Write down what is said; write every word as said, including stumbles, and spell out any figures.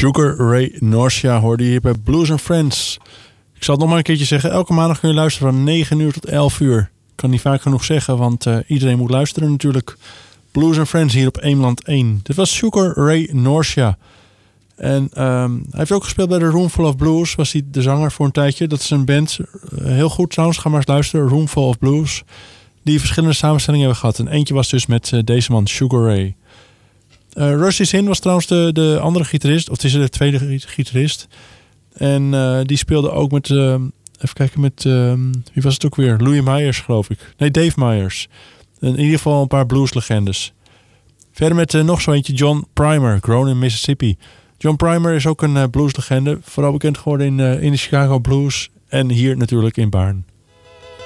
Sugar Ray Norcia hoorde je hier bij Blues and Friends. Ik zal het nog maar een keertje zeggen. Elke maandag kun je luisteren van negen uur tot elf uur. Ik kan niet vaak genoeg zeggen, want uh, iedereen moet luisteren natuurlijk. Blues and Friends hier op Eemland één. Dit was Sugar Ray Norcia. En um, hij heeft ook gespeeld bij de Roomful of Blues. Was hij de zanger voor een tijdje. Dat is een band. Uh, heel goed trouwens. Ga maar eens luisteren. Roomful of Blues. Die verschillende samenstellingen hebben gehad. En eentje was dus met uh, deze man, Sugar Ray. Uh, Rusty Zinn was trouwens de, de andere gitarist. Of het is de tweede gitarist. En uh, die speelde ook met... Uh, even kijken met... Uh, wie was het ook weer? Louis Myers geloof ik. Nee, Dave Myers. In ieder geval een paar blueslegendes. Verder met uh, nog zo eentje. John Primer. Grown in Mississippi. John Primer is ook een uh, blueslegende. Vooral bekend geworden in, uh, in de Chicago Blues. En hier natuurlijk in Baarn.